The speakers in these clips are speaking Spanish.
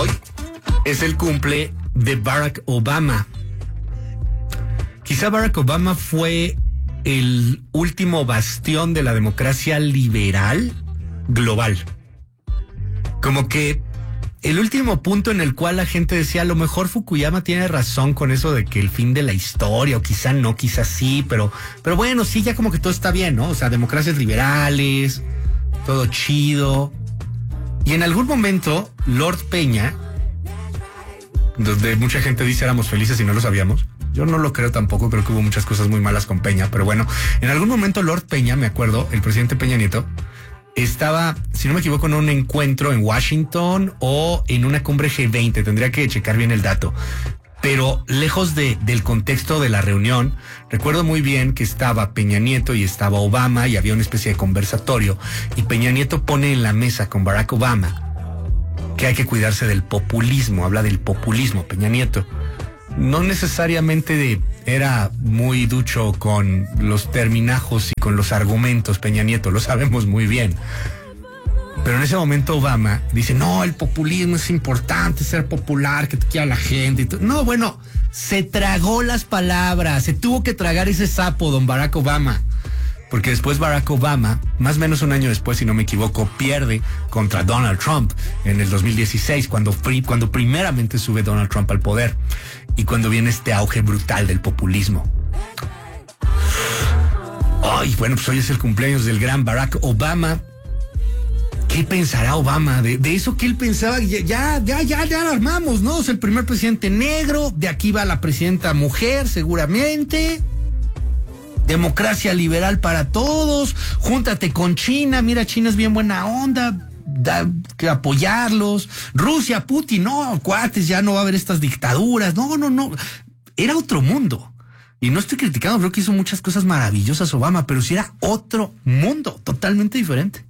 Hoy es el cumple de Barack Obama. Quizá Barack Obama fue el último bastión de la democracia liberal global. Como que el último punto en el cual la gente decía, a lo mejor Fukuyama tiene razón con eso de que el fin de la historia, o quizá no, quizá sí, pero bueno, sí, ya como que todo está bien, ¿no? O sea, democracias liberales, todo chido. Y en algún momento, Lord Peña, donde mucha gente dice éramos felices y no lo sabíamos, yo no lo creo tampoco, creo que hubo muchas cosas muy malas con Peña, pero bueno, en algún momento Lord Peña, me acuerdo, el presidente Peña Nieto, estaba, si no me equivoco, en un encuentro en Washington o en una cumbre G20, tendría que checar bien el dato, pero lejos del contexto de la reunión, recuerdo muy bien que estaba Peña Nieto y estaba Obama y había una especie de conversatorio, y Peña Nieto pone en la mesa con Barack Obama que hay que cuidarse del populismo, habla del populismo, Peña Nieto. No necesariamente era muy ducho con los terminajos y con los argumentos, Peña Nieto, lo sabemos muy bien. Pero en ese momento Obama dice, no, el populismo es importante, ser popular, que te quiera la gente. Y no, bueno, se tragó las palabras, se tuvo que tragar ese sapo, don Barack Obama. Porque después Barack Obama, más o menos un año después, si no me equivoco, pierde contra Donald Trump en el 2016, cuando primeramente sube Donald Trump al poder y cuando viene este auge brutal del populismo. Ay, bueno, pues hoy es el cumpleaños del gran Barack Obama. ¿Qué pensará Obama de eso que él pensaba? Ya lo armamos, ¿no? Es el primer presidente negro, de aquí va la presidenta mujer, seguramente. Democracia liberal para todos, júntate con China, mira, China es bien buena onda, que apoyarlos. Rusia, Putin, no, cuates, ya no va a haber estas dictaduras, no, era otro mundo. Y no estoy criticando, creo que hizo muchas cosas maravillosas Obama, pero sí era otro mundo, totalmente diferente.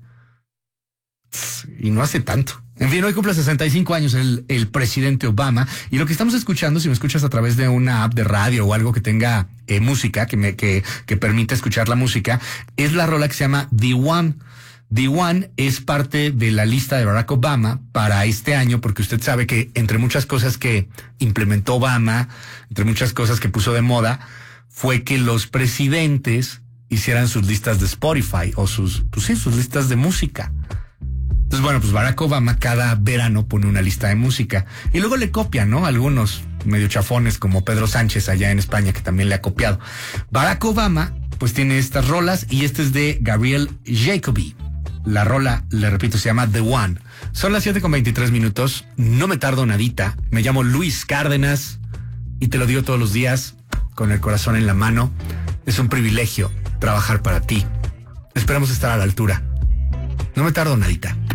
Y no hace tanto. En fin, hoy cumple 65 años el presidente Obama, y lo que estamos escuchando, si me escuchas a través de una app de radio o algo que tenga música, que permita escuchar la música, es la rola que se llama The One. The One es parte de la lista de Barack Obama para este año, porque usted sabe que entre muchas cosas que implementó Obama, entre muchas cosas que puso de moda, fue que los presidentes hicieran sus listas de Spotify o sus listas de música. Entonces, bueno, pues Barack Obama cada verano pone una lista de música y luego le copian, ¿no? Algunos medio chafones como Pedro Sánchez allá en España, que también le ha copiado. Barack Obama, pues tiene estas rolas, y este es de Gabriel Jacoby. La rola, le repito, se llama The One. Son las 7:23. No me tardo nadita. Me llamo Luis Cárdenas y te lo digo todos los días con el corazón en la mano. Es un privilegio trabajar para ti. Esperamos estar a la altura. No me tardo nadita.